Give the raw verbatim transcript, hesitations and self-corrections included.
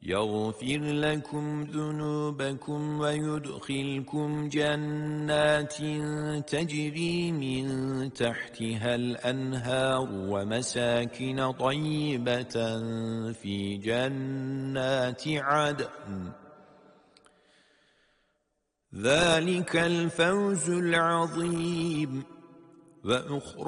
يغفر لكم ذنوبكم ويدخلكم جنات تجري من تحتها الأنهار ومساكن طيبة في جنات عدن ذلك الفوز العظيم وأخرى